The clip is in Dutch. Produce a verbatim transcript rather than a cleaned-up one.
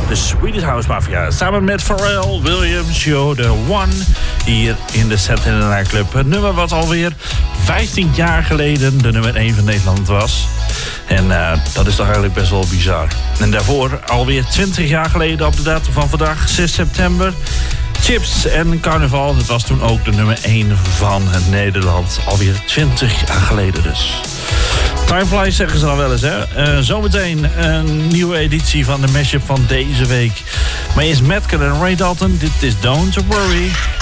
de Swedish House Mafia. Samen met Pharrell Williams, You're the One. Hier in de Saturday Night Club. Het nummer wat alweer vijftien jaar geleden de nummer één van Nederland was. En uh, dat is toch eigenlijk best wel bizar. En daarvoor alweer twintig jaar geleden op de datum van vandaag, zes september... Chips en Carnaval, dat was toen ook de nummer één van het Nederland. Alweer twintig jaar geleden dus. Time flies zeggen ze dan wel eens, hè. Uh, zometeen een nieuwe editie van de mashup van deze week. Maar eerst Madcon en Ray Dalton, dit is Don't Worry.